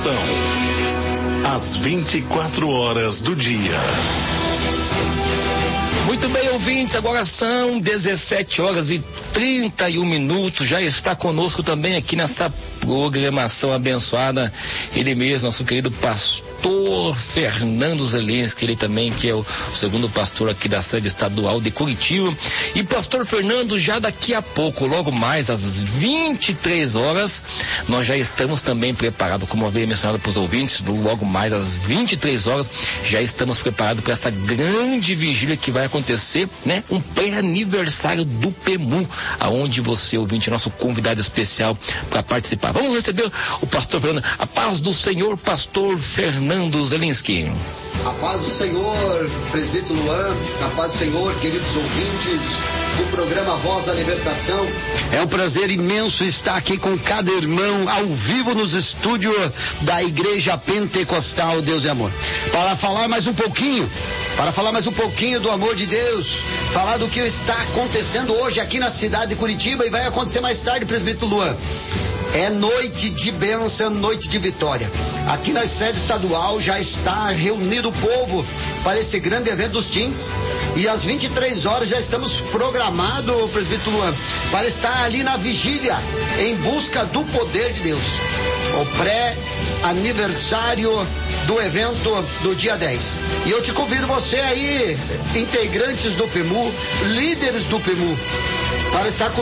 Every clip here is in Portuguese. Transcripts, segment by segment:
Às 24 horas do dia. Muito bem, ouvintes, agora são 17 horas e 31 minutos, já está conosco também aqui nessa programação abençoada, ele mesmo, nosso querido pastor Fernando Zelinski, ele também que é o segundo pastor aqui da sede estadual de Curitiba. E pastor Fernando, já daqui a pouco, logo mais às 23 horas, nós já estamos também preparados, como eu havia mencionado para os ouvintes, logo mais às 23 horas, já estamos preparados para essa grande vigília que vai acontecer, né? Um pré-aniversário do PEMU, aonde você, ouvinte, é nosso convidado especial para participar. Vamos receber o pastor Fernando. A paz do Senhor, pastor Fernando Zelinski. A paz do Senhor, presbítero Luan, a paz do Senhor, queridos ouvintes do programa Voz da Libertação. É um prazer imenso estar aqui com cada irmão ao vivo nos estúdios da Igreja Pentecostal Deus e Amor. Para falar mais um pouquinho do amor de Deus, falar do que está acontecendo hoje aqui na cidade de Curitiba e vai acontecer mais tarde, presbítero Luan. É noite de bênção, noite de vitória. Aqui na sede estadual já está reunido o povo para esse grande evento dos teens. E às 23 horas já estamos programados, presbítero Luan, para estar ali na vigília, em busca do poder de Deus. O pré-aniversário do evento do dia 10. E eu te convido você aí, integrantes do PEMU, líderes do PEMU, para estar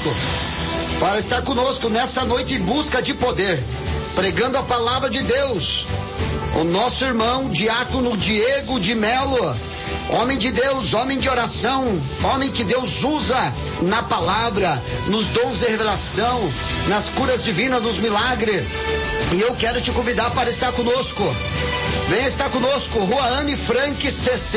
conosco nessa noite em busca de poder, pregando a palavra de Deus. O nosso irmão diácono Diego de Melo, homem de Deus, homem de oração, homem que Deus usa na palavra, nos dons de revelação, nas curas divinas, nos milagres. E eu quero te convidar para estar conosco. Venha estar conosco, Rua Anne Frank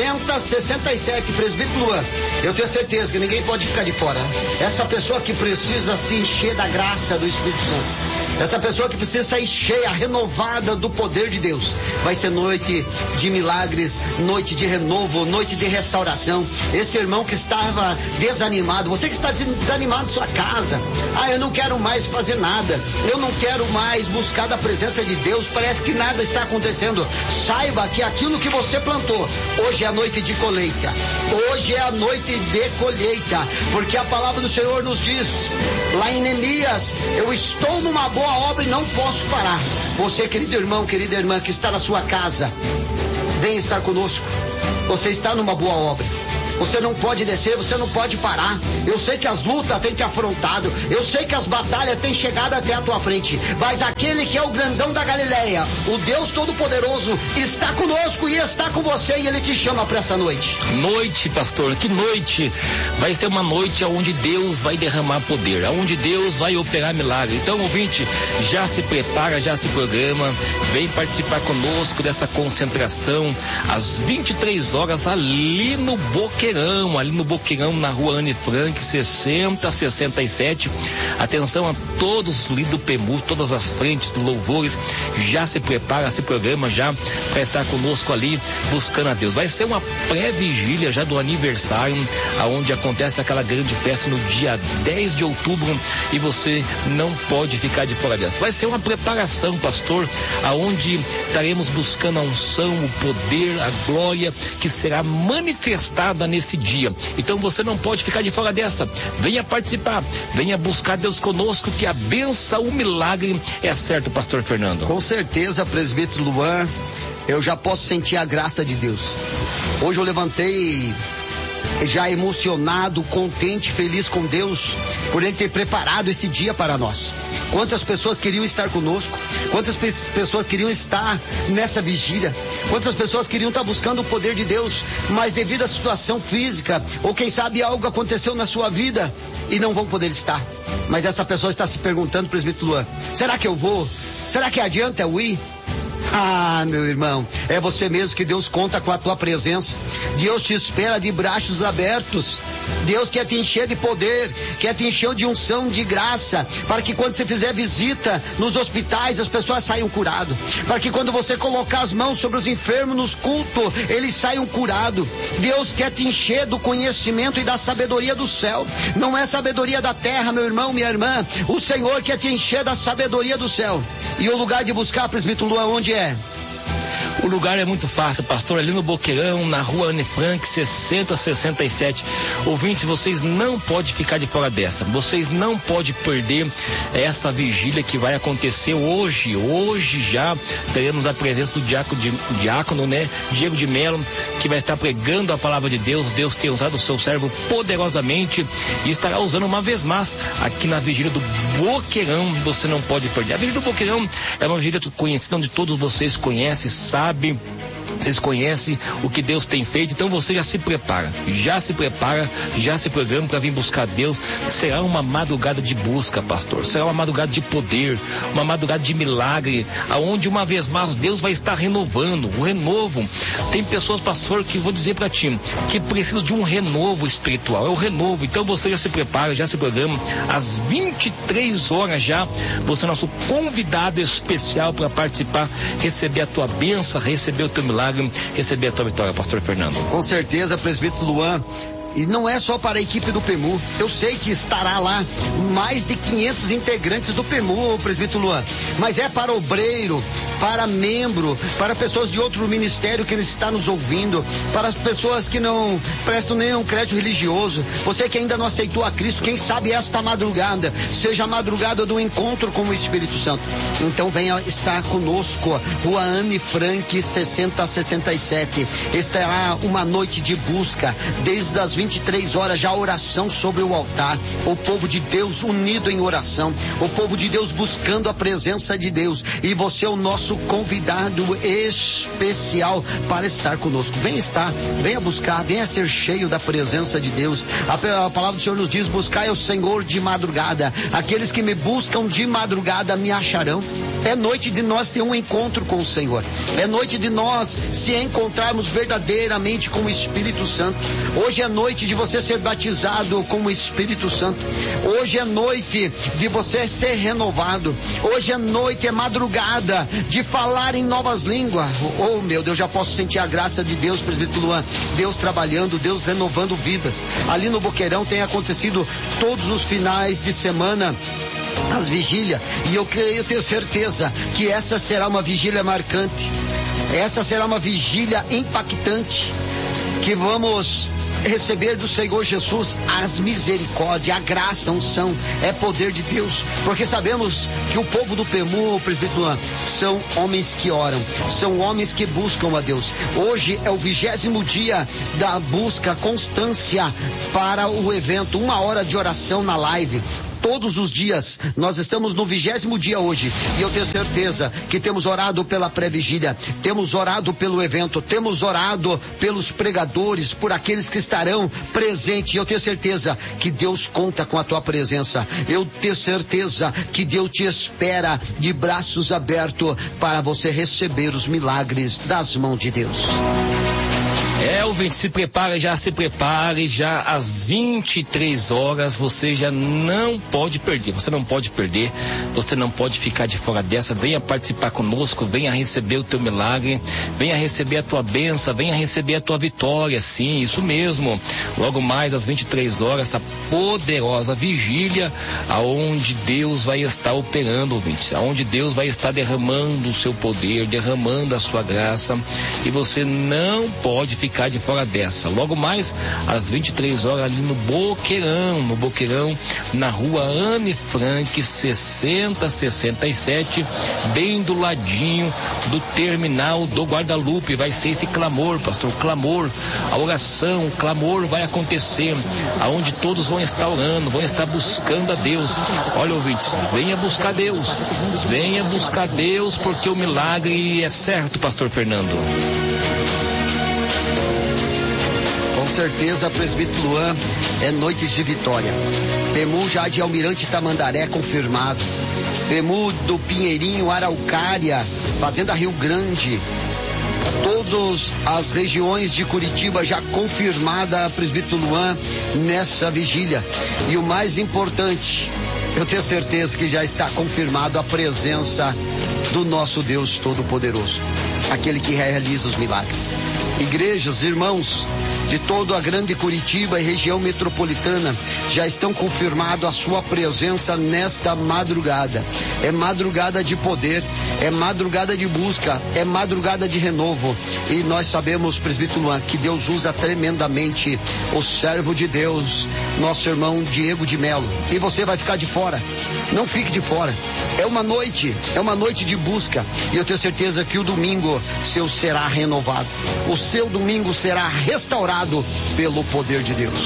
6067, presbítero Luan. Eu tenho certeza que ninguém pode ficar de fora. Essa pessoa que precisa se encher da graça do Espírito Santo. Essa pessoa que precisa sair cheia, renovada do poder de Deus. Vai ser noite de milagres, noite de renovo, noite de restauração. Esse irmão que estava desanimado, você que está desanimado em sua casa. Eu não quero mais fazer nada. Eu não quero mais buscar da presença de Deus. Parece que nada está acontecendo. Saiba que aquilo que você plantou, hoje é a noite de colheita. Hoje é a noite de colheita. Porque a palavra do Senhor nos diz, lá em Neemias, eu estou numa boa obra e não posso parar. Você, querido irmão, querida irmã, que está na sua casa, venha estar conosco. Você está numa boa obra. Você não pode descer, você não pode parar. Eu sei que as lutas têm te afrontado, eu sei que as batalhas têm chegado até a tua frente, mas aquele que é o grandão da Galileia, o Deus Todo-Poderoso, está conosco e está com você, e Ele te chama para essa noite. Noite, pastor, que noite! Vai ser uma noite onde Deus vai derramar poder, onde Deus vai operar milagre. Então, ouvinte, já se prepara, já se programa, vem participar conosco dessa concentração às 23 horas ali no Boqueirão, na Rua Anne Frank 6067. Atenção a todos ali do PEMU, todas as frentes de louvores, já se prepara, se programa já para estar conosco ali buscando a Deus. Vai ser uma pré-vigília já do aniversário, aonde acontece aquela grande festa no dia 10 de outubro, e você não pode ficar de fora dessa. Vai ser uma preparação, pastor, aonde estaremos buscando a unção, o poder, a glória que será manifestada nesse dia. Então você não pode ficar de fora dessa. Venha participar, venha buscar Deus conosco, que a bênção, o milagre é certo, pastor Fernando. Com certeza, presbítero Luan, eu já posso sentir a graça de Deus. Hoje eu levantei já emocionado, contente, feliz com Deus por Ele ter preparado esse dia para nós. Quantas pessoas queriam estar conosco, quantas pessoas queriam estar nessa vigília, quantas pessoas queriam estar buscando o poder de Deus, mas devido à situação física, ou quem sabe algo aconteceu na sua vida e não vão poder estar. Mas essa pessoa está se perguntando, presbítero Luan, será que eu vou? Será que adianta eu ir? Ah, meu irmão, é você mesmo que Deus conta com a tua presença. Deus te espera de braços abertos. Deus quer te encher de poder, quer te encher de unção, de graça, para que quando você fizer visita nos hospitais, as pessoas saiam curadas. Para que quando você colocar as mãos sobre os enfermos nos cultos, eles saiam curados. Deus quer te encher do conhecimento e da sabedoria do céu. Não é sabedoria da terra, meu irmão, minha irmã. O Senhor quer te encher da sabedoria do céu. E o lugar de buscar, presbítero Luan, onde é? O lugar é muito fácil, pastor, ali no Boqueirão, na rua Anne Frank, 6067. Ouvintes, vocês não podem ficar de fora dessa. Vocês não podem perder essa vigília que vai acontecer hoje. Hoje já teremos a presença do diácono, né? Diego de Melo, que vai estar pregando a palavra de Deus. Deus tem usado o seu servo poderosamente e estará usando uma vez mais aqui na vigília do Boqueirão. Você não pode perder. A vigília do Boqueirão é uma vigília conhecida, onde todos vocês conhecem, sabem, vocês conhecem o que Deus tem feito, então você já se prepara, já se programa para vir buscar Deus. Será uma madrugada de busca, pastor, será uma madrugada de poder, uma madrugada de milagre, aonde uma vez mais Deus vai estar renovando, o renovo. Tem pessoas, pastor, que vou dizer para ti, que precisam de um renovo espiritual, é o renovo. Então você já se prepara, já se programa, às 23 horas já, você é nosso convidado especial para participar, receber a tua bênção, receber o teu milagre, receber a tua vitória, pastor Fernando. Com certeza, presbítero Luan. E não é só para a equipe do PEMU. Eu sei que estará lá mais de 500 integrantes do PEMU, presbítero Luan. Mas é para obreiro, para membro, para pessoas de outro ministério que está nos ouvindo, para as pessoas que não prestam nenhum crédito religioso. Você que ainda não aceitou a Cristo, quem sabe esta madrugada seja a madrugada do encontro com o Espírito Santo. Então venha estar conosco, Rua Anne Frank, 6067. Estará uma noite de busca, desde as 23 horas, já oração sobre o altar, o povo de Deus unido em oração, o povo de Deus buscando a presença de Deus, e você é o nosso convidado especial para estar conosco. Venha buscar, venha ser cheio da presença de Deus. A palavra do Senhor nos diz: buscai o Senhor de madrugada, aqueles que me buscam de madrugada me acharão. É noite de nós ter um encontro com o Senhor, é noite de nós se encontrarmos verdadeiramente com o Espírito Santo. Hoje é noite de você ser batizado com o Espírito Santo. Hoje é noite de você ser renovado. Hoje é noite, é madrugada de falar em novas línguas. Oh, meu Deus, já posso sentir a graça de Deus, presbítero Luan. Deus trabalhando, Deus renovando vidas. Ali no Boqueirão tem acontecido todos os finais de semana as vigílias, e eu tenho certeza que essa será uma vigília marcante. Essa será uma vigília impactante, que vamos receber do Senhor Jesus as misericórdias, a graça, a unção, é poder de Deus, porque sabemos que o povo do PEMU, o presbítero Luan, são homens que oram, são homens que buscam a Deus. Hoje é o 20º dia da busca, constância para o evento, 1 hora de oração na live. Todos os dias, nós estamos no 20º dia hoje, e eu tenho certeza que temos orado pela pré-vigília, temos orado pelo evento, temos orado pelos pregadores, por aqueles que estarão presentes, e eu tenho certeza que Deus conta com a tua presença. Eu tenho certeza que Deus te espera de braços abertos para você receber os milagres das mãos de Deus. Ouvinte, se prepare, já às 23 horas, você já não pode perder, você não pode ficar de fora dessa. Venha participar conosco, venha receber o teu milagre, venha receber a tua bênção, venha receber a tua vitória, sim, isso mesmo. Logo mais às 23 horas, essa poderosa vigília, aonde Deus vai estar operando, ouvintes, aonde Deus vai estar derramando o seu poder, derramando a sua graça, e você não pode ficar de fora dessa. Logo mais às 23 horas, ali no Boqueirão, na rua Anne Frank, 6067, bem do ladinho do terminal do Guadalupe. Vai ser esse clamor, pastor, clamor, a oração, o clamor vai acontecer, aonde todos vão estar orando, vão estar buscando a Deus. Olha, ouvintes, venha buscar Deus, porque o milagre é certo, pastor Fernando. Com certeza, presbítero Luan, é noites de vitória. PEMU já de Almirante Tamandaré confirmado. PEMU do Pinheirinho, Araucária, Fazenda Rio Grande, todas as regiões de Curitiba já confirmada, presbítero Luan, nessa vigília. E o mais importante, eu tenho certeza que já está confirmado a presença do nosso Deus Todo-Poderoso, aquele que realiza os milagres. Igrejas, irmãos de toda a grande Curitiba e região metropolitana já estão confirmado a sua presença nesta madrugada. É madrugada de poder, é madrugada de busca, é madrugada de renovo. E nós sabemos, presbítero Luan, que Deus usa tremendamente o servo de Deus, nosso irmão Diego de Melo. E você vai ficar de fora. Não fique de fora. É uma noite de busca. E eu tenho certeza que o domingo seu será renovado. O seu domingo será restaurado pelo poder de Deus.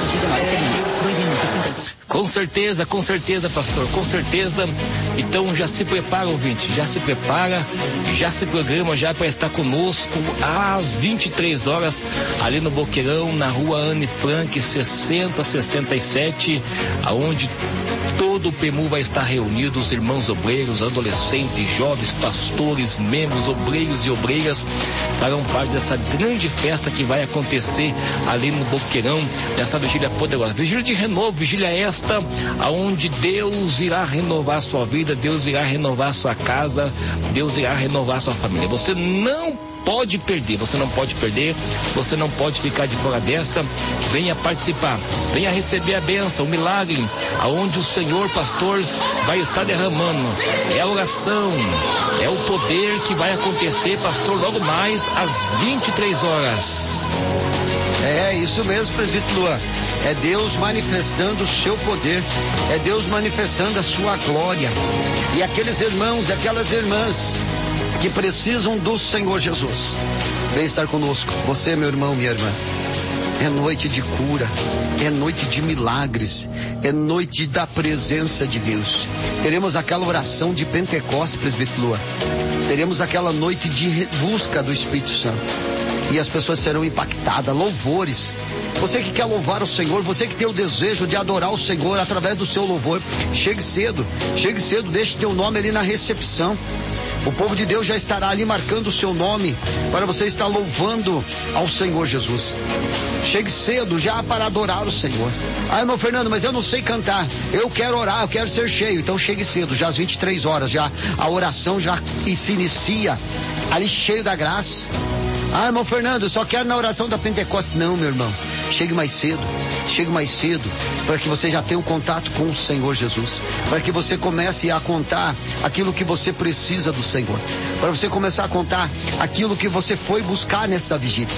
Com certeza, pastor, com certeza. Então já se prepara, ouvinte, já se prepara, já se programa já para estar conosco às 23 horas ali no Boqueirão, na rua Anne Frank 6067, aonde todo o PEMU vai estar reunido, os irmãos obreiros, adolescentes, jovens, pastores, membros, obreiros e obreiras farão parte dessa grande festa que vai acontecer ali no Boqueirão, dessa vigília poderosa, vigília de renovo, vigília esta aonde Deus irá renovar a sua vida, Deus irá renovar a sua casa, Deus irá renovar a sua família. Você não pode perder, você não pode ficar de fora dessa. Venha participar, venha receber a bênção, o milagre, aonde o Senhor, pastor, vai estar derramando. É a oração, é o poder que vai acontecer, pastor, logo mais às 23 horas. É isso mesmo, presbítero Luan. É Deus manifestando o seu poder, é Deus manifestando a sua glória. E aqueles irmãos e aquelas irmãs que precisam do Senhor Jesus, vem estar conosco. Você, meu irmão, minha irmã. É noite de cura, é noite de milagres, é noite da presença de Deus. Teremos aquela oração de Pentecostes, presbítero Luan. Teremos aquela noite de busca do Espírito Santo. E as pessoas serão impactadas, louvores. Você que quer louvar o Senhor, você que tem o desejo de adorar o Senhor através do seu louvor, chegue cedo, deixe teu nome ali na recepção. O povo de Deus já estará ali marcando o seu nome para você estar louvando ao Senhor Jesus. Chegue cedo já para adorar o Senhor. Ah, irmão Fernando, mas eu não sei cantar. Eu quero orar, eu quero ser cheio. Então chegue cedo, já às 23 horas, já a oração já se inicia ali cheio da graça. Ah, irmão Fernando, eu só quero na oração da Pentecostes. Não, meu irmão, chegue mais cedo, para que você já tenha um contato com o Senhor Jesus, para que você comece a contar aquilo que você precisa do Senhor, para você começar a contar aquilo que você foi buscar nesta vigília.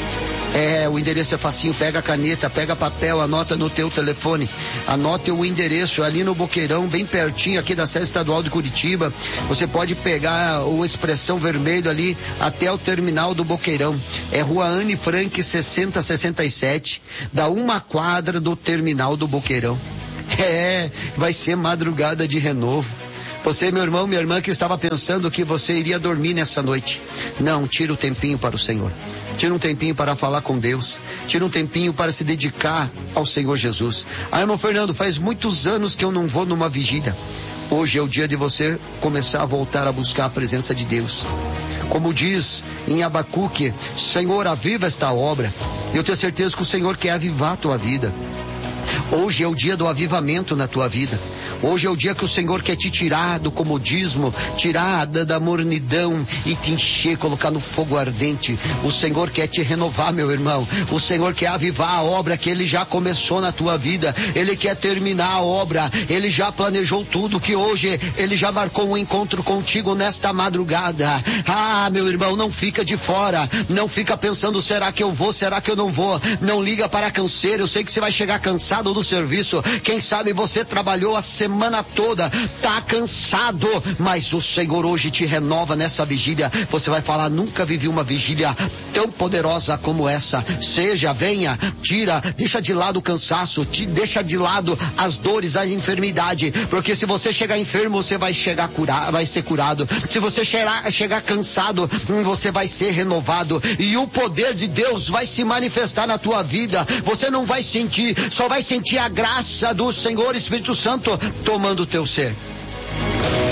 O endereço é facinho, pega a caneta, pega papel, anota no teu telefone, anote o endereço ali no Boqueirão, bem pertinho aqui da sede estadual de Curitiba. Você pode pegar o Expressão Vermelho ali até o terminal do Boqueirão. É rua Anne Frank 6067, dá uma quadra do terminal do Boqueirão. Vai ser madrugada de renovo. Você, meu irmão, minha irmã, que estava pensando que você iria dormir nessa noite, não, tira o tempinho para o Senhor. Tira um tempinho para falar com Deus. Tira um tempinho para se dedicar ao Senhor Jesus. Ah, irmão Fernando, faz muitos anos que eu não vou numa vigília. Hoje é o dia de você começar a voltar a buscar a presença de Deus. Como diz em Abacuque, Senhor, aviva esta obra. Eu tenho certeza que o Senhor quer avivar a tua vida. Hoje é o dia do avivamento na tua vida. Hoje é o dia que o Senhor quer te tirar do comodismo, tirar da mornidão e te encher, colocar no fogo ardente. O Senhor quer te renovar, meu irmão. O Senhor quer avivar a obra que Ele já começou na tua vida. Ele quer terminar a obra. Ele já planejou tudo, que hoje Ele já marcou um encontro contigo nesta madrugada. Ah, meu irmão, não fica de fora. Não fica pensando, será que eu vou, será que eu não vou? Não liga para a canseira. Eu sei que você vai chegar cansado do serviço. Quem sabe você trabalhou a semana toda, tá cansado, mas o Senhor hoje te renova nessa vigília. Você vai falar, nunca vivi uma vigília tão poderosa como essa. Venha, deixa de lado o cansaço, deixa de lado as dores, a enfermidade, porque se você chegar enfermo, você vai ser curado. Se você chegar cansado, você vai ser renovado, e o poder de Deus vai se manifestar na tua vida. Você não vai sentir, só vai sentir a graça do Senhor Espírito Santo tomando o teu ser.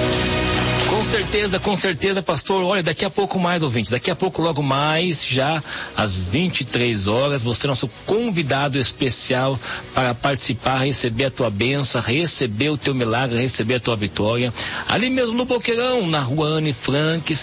Com certeza, pastor. Olha, daqui a pouco mais, ouvintes, daqui a pouco, logo mais, já às 23 horas, você é nosso convidado especial para participar, receber a tua bênção, receber o teu milagre, receber a tua vitória. Ali mesmo no Boqueirão, na rua Anne Frank,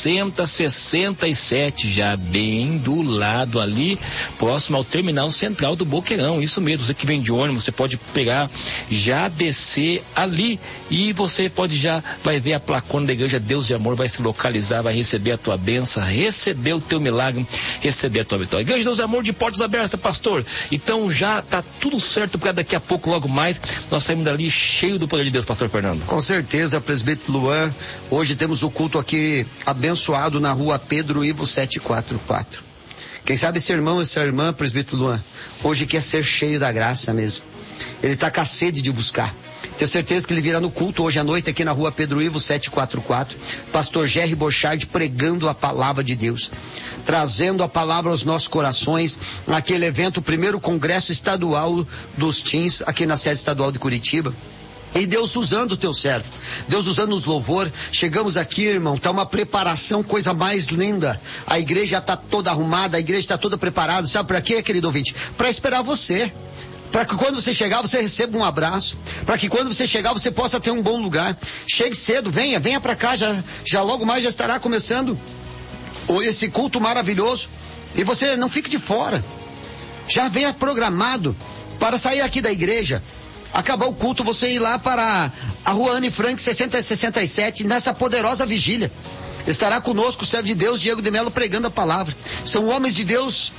6067, já bem do lado ali, próximo ao terminal central do Boqueirão. Isso mesmo, você que vem de ônibus, você pode pegar, já descer ali e você vai ver a placona da Igreja Deus de Amor, vai se localizar, vai receber a tua bênção, receber o teu milagre, receber a tua vitória. Igreja Deus de Amor de portas abertas, pastor. Então já tá tudo certo para daqui a pouco, logo mais, nós saímos dali cheio do poder de Deus, pastor Fernando. Com certeza, presbítero Luan. Hoje temos o culto aqui abençoado na rua Pedro Ivo 744. Quem sabe esse irmão, essa irmã, presbítero Luan, hoje quer ser cheio da graça mesmo. Ele está com a sede de buscar. Tenho certeza que ele virá no culto hoje à noite aqui na rua Pedro Ivo 744, pastor Jerry Borchardt pregando a palavra de Deus, trazendo a palavra aos nossos corações, naquele evento, o primeiro congresso estadual dos teens aqui na sede estadual de Curitiba. E Deus usando o teu servo, Deus usando os louvor. Chegamos aqui, irmão, tá uma preparação, coisa mais linda. A igreja está toda arrumada, a igreja está toda preparada. Sabe para quê, querido ouvinte? Para esperar você. Para que quando você chegar, você receba um abraço. Para que quando você chegar, você possa ter um bom lugar. Chegue cedo, venha para cá, já logo mais já estará começando esse culto maravilhoso. E você não fique de fora. Já venha programado para sair aqui da igreja. Acabar o culto, você ir lá para a rua Anne Frank 6067, nessa poderosa vigília. Estará conosco o servo de Deus, Diego de Melo, pregando a palavra. São homens de Deus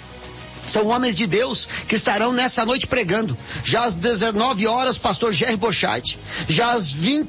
que estarão nessa noite pregando. Já às 19 horas, pastor Jerry Borchardt. Já às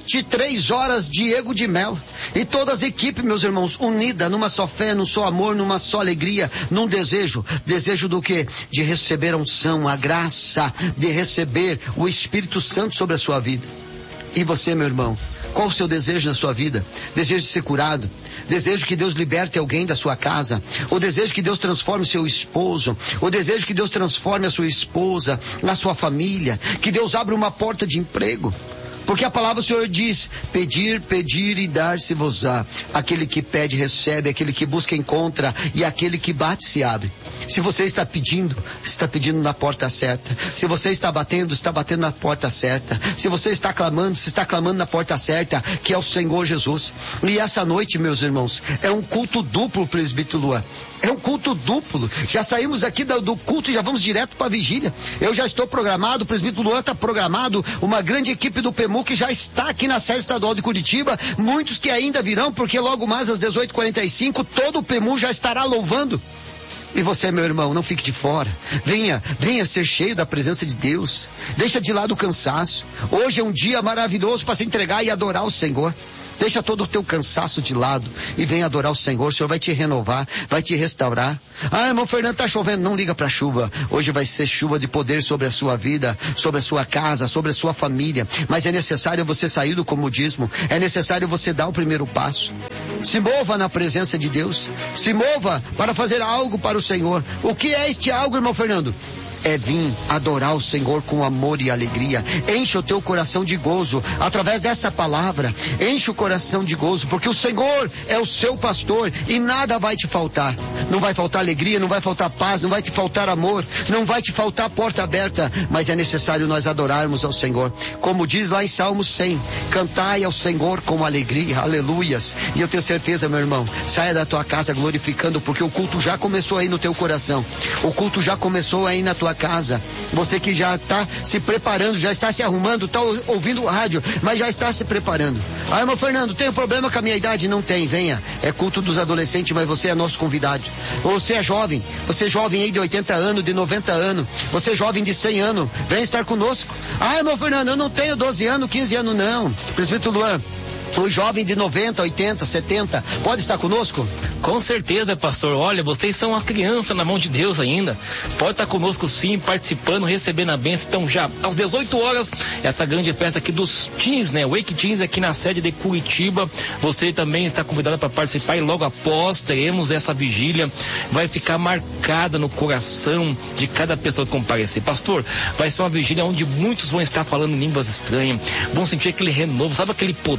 23 horas, Diego de Melo. E todas as equipes, meus irmãos, unida numa só fé, num só amor, numa só alegria, num desejo. Desejo do quê? De receber a unção, a graça, de receber o Espírito Santo sobre a sua vida. E você, meu irmão? Qual o seu desejo na sua vida? Desejo de ser curado? Desejo que Deus liberte alguém da sua casa? Ou desejo que Deus transforme o seu esposo? Ou desejo que Deus transforme a sua esposa, na sua família? Que Deus abra uma porta de emprego? Porque a palavra do Senhor diz: pedir, pedir e dar-se-vos-á. Aquele que pede recebe, aquele que busca encontra, e aquele que bate se abre. Se você está pedindo na porta certa. Se você está batendo na porta certa. Se você está clamando, se está clamando na porta certa, que é o Senhor Jesus. E essa noite, meus irmãos, é um culto duplo, presbítero Luan. É um culto duplo. Já saímos aqui do culto e já vamos direto para a vigília. Eu já estou programado, o presbítero Luan está programado, uma grande equipe do PEMU que já está aqui na sede estadual de Curitiba, muitos que ainda virão, porque logo mais às 18h45 todo o PEMU já estará louvando. E você, meu irmão, não fique de fora. Venha ser cheio da presença de Deus. Deixa de lado o cansaço. Hoje é um dia maravilhoso para se entregar e adorar o Senhor. Deixa todo o teu cansaço de lado e vem adorar o Senhor. O Senhor vai te renovar, vai te restaurar. Ah, irmão Fernando, tá chovendo. Não liga pra chuva. Hoje vai ser chuva de poder sobre a sua vida, sobre a sua casa, sobre a sua família. Mas é necessário você sair do comodismo. É necessário você dar o primeiro passo. Se mova na presença de Deus. Se mova para fazer algo para o Senhor. O que é este algo, irmão Fernando? É vir adorar o Senhor com amor e alegria. Enche o teu coração de gozo através dessa palavra. Enche o coração de gozo, porque o Senhor é o seu pastor e nada vai te faltar. Não vai faltar alegria, não vai faltar paz, não vai te faltar amor, não vai te faltar porta aberta, mas é necessário nós adorarmos ao Senhor. Como diz lá em Salmo 100, cantai ao Senhor com alegria, aleluias. E eu tenho certeza, meu irmão, saia da tua casa glorificando, porque o culto já começou aí no teu coração. O culto já começou aí na tua casa. Você que já está se preparando, já está se arrumando, está ouvindo o rádio, mas já está se preparando. Ah, irmão Fernando, tem um problema com a minha idade? Não tem, venha. É culto dos adolescentes, mas você é nosso convidado. Você é jovem aí de 80 anos, de 90 anos, você é jovem de 100 anos, vem estar conosco. Ah, irmão Fernando, eu não tenho 12 anos, 15 anos não. Presbítero Luan, o jovem de 90, 80, 70, pode estar conosco? Com certeza, pastor. Olha, vocês são uma criança na mão de Deus ainda. Pode estar conosco sim, participando, recebendo a bênção. Então já, às 18 horas, essa grande festa aqui dos teens, né? Wake Teens aqui na sede de Curitiba. Você também está convidado para participar e logo após teremos essa vigília. Vai ficar marcada no coração de cada pessoa que comparecer. Pastor, vai ser uma vigília onde muitos vão estar falando em línguas estranhas, vão sentir aquele renovo, sabe aquele poder, pastor?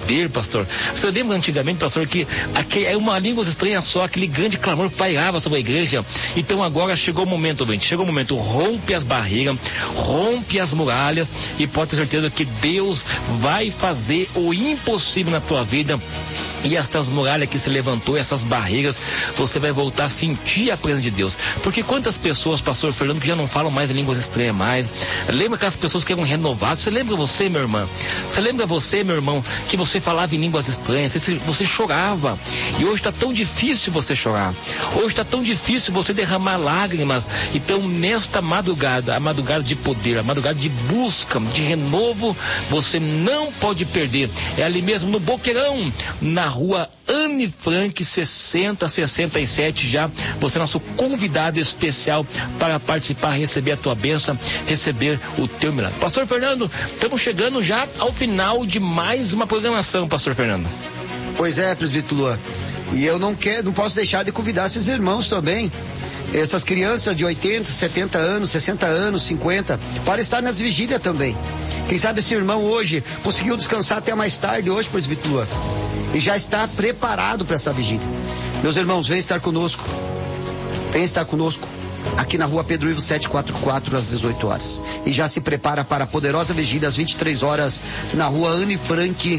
pastor. Você lembra antigamente, pastor, que é uma língua estranha só, aquele grande clamor pairava sobre a igreja. Então agora chegou o momento, ouvinte, rompe as barreiras, rompe as muralhas e pode ter certeza que Deus vai fazer o impossível na tua vida. E essas muralhas que se levantou, essas barreiras, você vai voltar a sentir a presença de Deus. Porque quantas pessoas, pastor Fernando, que já não falam mais línguas estranhas mais? Lembra aquelas pessoas que eram renovadas? Você lembra você, minha irmã? Você lembra você, meu irmão, que você falava em línguas estranhas? Você chorava. E hoje está tão difícil você chorar. Hoje está tão difícil você derramar lágrimas. Então, nesta madrugada, a madrugada de poder, a madrugada de busca, de renovo, você não pode perder. É ali mesmo no Boqueirão, na rua Anne Frank 6067, já você é nosso convidado especial para participar, receber a tua bênção, receber o teu milagre. Pastor Fernando, estamos chegando já ao final de mais uma programação, pastor Fernando. Pois é, presbítero Luan. E eu não posso deixar de convidar esses irmãos também, essas crianças de 80, 70 anos, 60 anos, 50, para estar nas vigílias também. Quem sabe esse irmão hoje conseguiu descansar até mais tarde hoje, presbítero Luan, e já está preparado para essa vigília. Meus irmãos, vem estar conosco. Vem estar conosco aqui na rua Pedro Ivo 744 às 18 horas. E já se prepara para a poderosa vigília às 23 horas na rua Anne Frank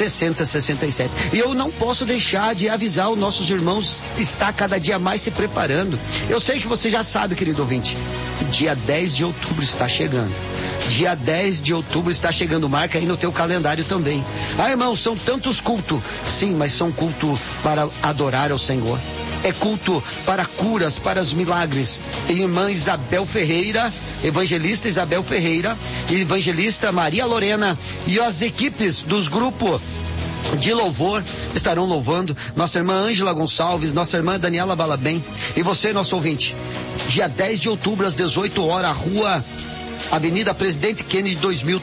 6067. E eu não posso deixar de avisar os nossos irmãos, está cada dia mais se preparando. Eu sei que você já sabe, querido ouvinte, dia 10 de outubro está chegando. Dia 10 de outubro está chegando, marca aí no teu calendário também. Ah, irmão, são tantos cultos. Sim, mas são cultos para adorar ao Senhor. É culto para curas, para os milagres. Irmã Isabel Ferreira, evangelista Isabel Ferreira, e evangelista Maria Lorena e as equipes dos grupos de louvor estarão louvando. Nossa irmã Ângela Gonçalves, nossa irmã Daniela Balabem e você, nosso ouvinte. Dia 10 de outubro às 18 horas, rua Avenida Presidente Kennedy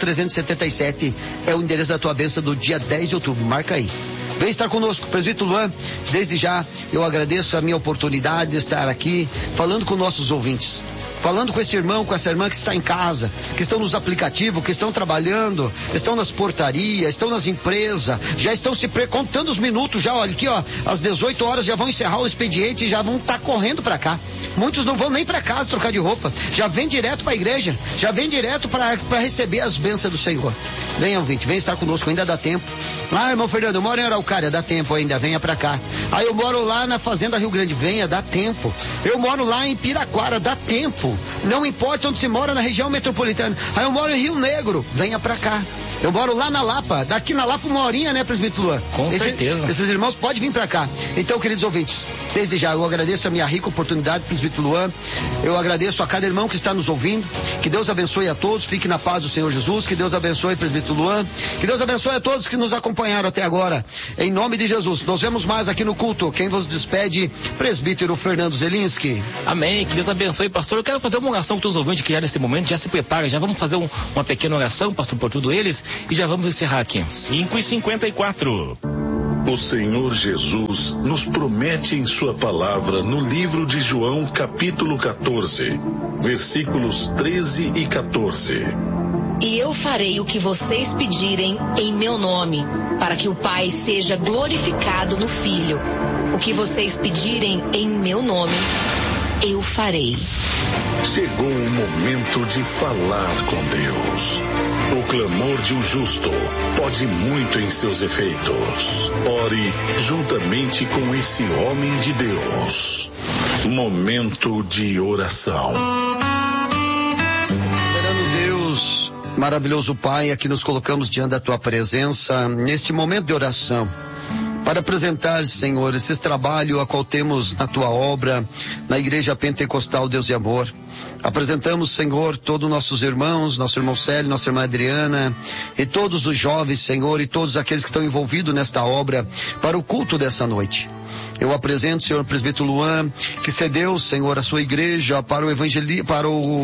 2377 é o endereço da tua bênção do dia 10 de outubro, marca aí. Vem estar conosco, presbítero Luan. Desde já eu agradeço a minha oportunidade de estar aqui falando com nossos ouvintes, falando com esse irmão, com essa irmã que está em casa, que estão nos aplicativos, que estão trabalhando, estão nas portarias, estão nas empresas, já estão contando os minutos já, olha aqui, ó, às 18 horas já vão encerrar o expediente e já vão estar correndo para cá. Muitos não vão nem para casa trocar de roupa, já vem direto para a igreja, já vem direto para receber as bênçãos do Senhor. Venha, ouvinte, vem estar conosco, ainda dá tempo. Ah, irmão Fernando, eu moro em Araucária, dá tempo ainda, venha para cá. Aí eu moro lá na Fazenda Rio Grande, venha, dá tempo. Eu moro lá em Piraquara, dá tempo. Não importa onde se mora na região metropolitana. Aí eu moro em Rio Negro, venha pra cá. Eu moro lá na Lapa, daqui na Lapa 1 horinha, né, presbítero Luan? Com certeza. Esses irmãos podem vir pra cá. Então, queridos ouvintes, desde já eu agradeço a minha rica oportunidade, presbítero Luan. Eu agradeço a cada irmão que está nos ouvindo. Que Deus abençoe a todos, fique na paz do Senhor Jesus. Que Deus abençoe, presbítero Luan. Que Deus abençoe a todos que nos acompanharam até agora. Em nome de Jesus. Nos vemos mais aqui no culto. Quem vos despede, presbítero Fernando Zelinski. Amém. Que Deus abençoe, pastor. Eu quero fazer uma oração com os ouvintes que já nesse momento já se prepara. Já vamos fazer uma pequena oração, pastor, por tudo eles, e já vamos encerrar aqui. 5h54. O Senhor Jesus nos promete em sua palavra no livro de João, capítulo 14, versículos 13 e 14. E eu farei o que vocês pedirem em meu nome, para que o Pai seja glorificado no Filho. O que vocês pedirem em meu nome, eu farei. Chegou o momento de falar com Deus. O clamor de um justo pode muito em seus efeitos. Ore juntamente com esse homem de Deus. Momento de oração. Deus, maravilhoso Pai, aqui nos colocamos diante da tua presença neste momento de oração, para apresentar, Senhor, esses trabalhos a qual temos na tua obra, na Igreja Pentecostal Deus e Amor. Apresentamos, Senhor, todos os nossos irmãos, nosso irmão Célio, nossa irmã Adriana, e todos os jovens, Senhor, e todos aqueles que estão envolvidos nesta obra, para o culto dessa noite. Eu apresento, Senhor, o presbítero Luan, que cedeu, Senhor, a sua igreja para o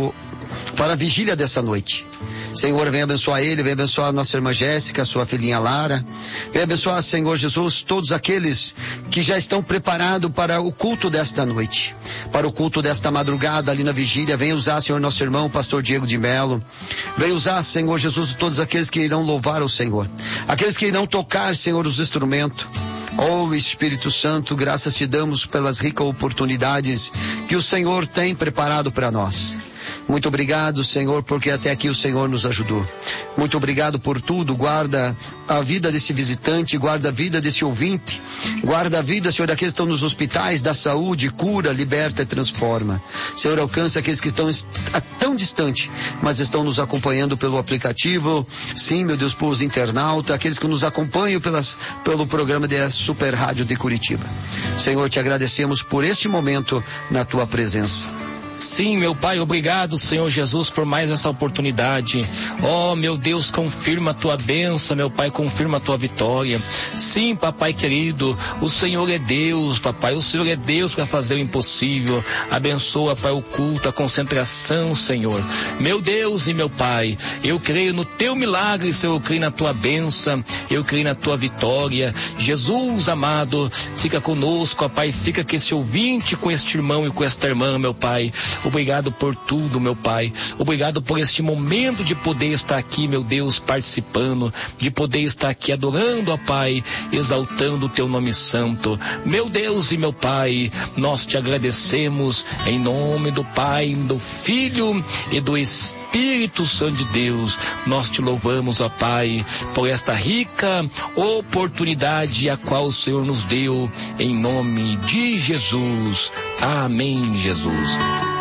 para a vigília dessa noite. Senhor, vem abençoar ele, vem abençoar a nossa irmã Jéssica, sua filhinha Lara. Vem abençoar, Senhor Jesus, todos aqueles que já estão preparados para o culto desta noite, para o culto desta madrugada ali na vigília. Vem usar, Senhor, nosso irmão, pastor Diego de Melo. Vem usar, Senhor Jesus, todos aqueles que irão louvar o Senhor, aqueles que irão tocar, Senhor, os instrumentos. Oh, Espírito Santo, graças te damos pelas ricas oportunidades que o Senhor tem preparado para nós. Muito obrigado, Senhor, porque até aqui o Senhor nos ajudou. Muito obrigado por tudo. Guarda a vida desse visitante, guarda a vida desse ouvinte, guarda a vida, Senhor, daqueles que estão nos hospitais, da saúde, cura, liberta e transforma. Senhor, alcança aqueles que estão tão distante, mas estão nos acompanhando pelo aplicativo. Sim, meu Deus, por os internautas, aqueles que nos acompanham pelo programa da Super Rádio de Curitiba. Senhor, te agradecemos por este momento na tua presença. Sim, meu Pai, obrigado, Senhor Jesus, por mais essa oportunidade. Oh, meu Deus, confirma a tua bênção, meu Pai, confirma a tua vitória. Sim, papai querido, o Senhor é Deus, papai, o Senhor é Deus para fazer o impossível. Abençoa, Pai, o culto, a concentração, Senhor. Meu Deus e meu Pai, eu creio no teu milagre, Senhor, eu creio na tua bênção, eu creio na tua vitória. Jesus amado, fica conosco, ó Pai, fica com esse ouvinte, com este irmão e com esta irmã, meu Pai. Obrigado por tudo, meu Pai. Obrigado por este momento de poder estar aqui, meu Deus, participando, de poder estar aqui adorando, ó Pai, exaltando o teu nome santo. Meu Deus e meu Pai, nós te agradecemos em nome do Pai, do Filho e do Espírito Santo de Deus. Nós te louvamos, ó Pai, por esta rica oportunidade a qual o Senhor nos deu, em nome de Jesus. Amém, Jesus.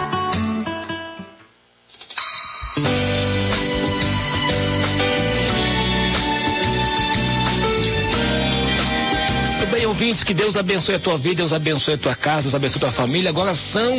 Ouvintes, que Deus abençoe a tua vida, Deus abençoe a tua casa, Deus abençoe a tua família. Agora são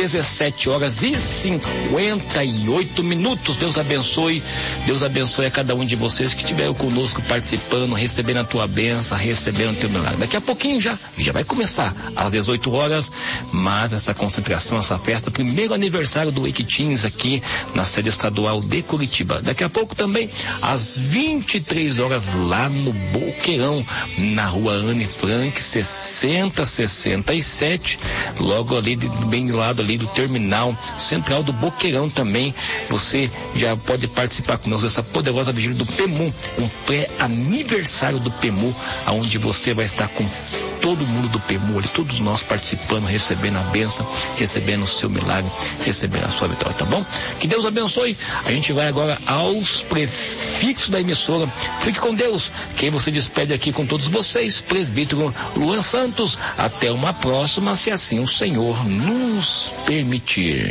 17h58. Deus abençoe a cada um de vocês que estiveram conosco participando, recebendo a tua bênção, recebendo o teu milagre. Daqui a pouquinho já vai começar às 18 horas, mas essa concentração, essa festa, primeiro aniversário do Wake Teens aqui na sede estadual de Curitiba. Daqui a pouco também às 23 horas lá no Boqueirão, na rua Anne Frank, 6067, logo ali, bem do lado ali do terminal central do Boqueirão também. Você já pode participar conosco dessa poderosa vigília do PEMU, um pré-aniversário do PEMU, onde você vai estar com todo mundo do PEMU ali, todos nós participando, recebendo a bênção, recebendo o seu milagre, recebendo a sua vitória, tá bom? Que Deus abençoe. A gente vai agora aos prefixos da emissora. Fique com Deus. Quem você despede aqui com todos vocês, presbítero Luan Santos. Até uma próxima, se assim o Senhor nos permitir.